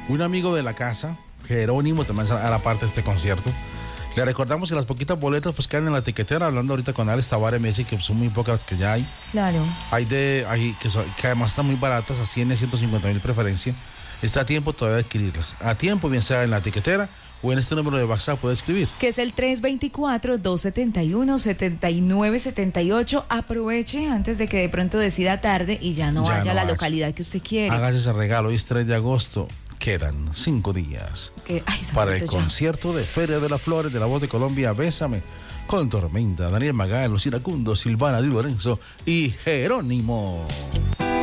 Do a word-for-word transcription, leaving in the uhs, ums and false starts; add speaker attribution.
Speaker 1: un amigo de la casa, Jerónimo, también a la parte de este concierto. Le recordamos que las poquitas boletas pues quedan en la tiquetera, hablando ahorita con Alex Tavares, me dice que son muy pocas las que ya hay.
Speaker 2: Claro.
Speaker 1: Hay de, hay que, son, que además están muy baratas, a cien, ciento cincuenta mil preferencia. Está a tiempo todavía de adquirirlas. A tiempo, bien sea en la tiquetera o en este número de WhatsApp puede escribir.
Speaker 2: Que es el tres dos cuatro, dos siete uno, siete nueve siete ocho. Aproveche antes de que de pronto decida tarde y ya no
Speaker 1: Ya
Speaker 2: vaya
Speaker 1: no
Speaker 2: a la
Speaker 1: vaya.
Speaker 2: localidad que usted quiere.
Speaker 1: Hágase ese regalo, hoy es tres de agosto. Quedan cinco días
Speaker 2: Que- ay, se me
Speaker 1: para el
Speaker 2: olvidó ya.
Speaker 1: concierto de Feria de las Flores de la Voz de Colombia, Bésame, con Tormenta, Daniel Magal, Lucina Cundo, Silvana Di Lorenzo y Jerónimo.